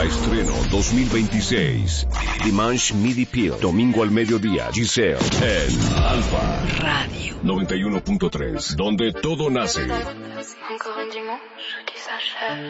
Nueva estreno 2026. Dimanche Midi Peel. Domingo al mediodía. Giselle. En Alfa Radio 91.3. Donde todo nace. Encore un dimanche qui s'achève.